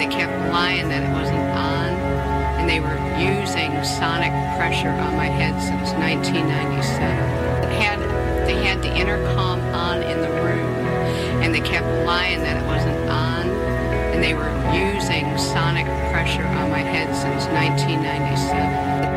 they kept lying that it wasn't on, and they were using sonic pressure on my head since 1997. They had the intercom on in the room, and they kept lying that it wasn't on, and they were using sonic pressure on my head since 1997.